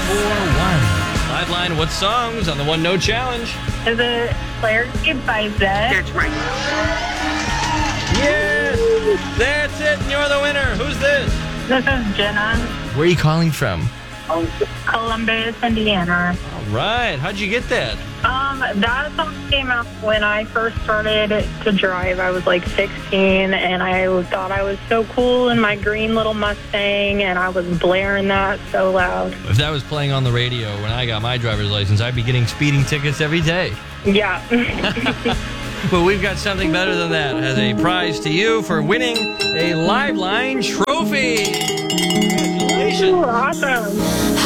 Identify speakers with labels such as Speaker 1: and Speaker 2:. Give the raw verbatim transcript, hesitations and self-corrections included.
Speaker 1: four one. Liveline, what songs on the One Note Challenge?
Speaker 2: Is it Clarity by Zed?
Speaker 3: That's right.
Speaker 1: Yes! That's it, and you're the winner. Who's this?
Speaker 2: This is Jenna,
Speaker 1: Where are you calling from?
Speaker 2: Columbus, Indiana.
Speaker 1: All right. How'd you get that?
Speaker 2: Um, that song came out when I first started to drive. I was like sixteen, and I thought I was so cool in my green little Mustang, and I was blaring that so loud.
Speaker 1: If that was playing on the radio when I got my driver's license, I'd be getting speeding tickets every day.
Speaker 2: Yeah.
Speaker 1: But we've got something better than that as a prize to you for winning a Liveline trophy. Congratulations.
Speaker 2: Ooh, awesome.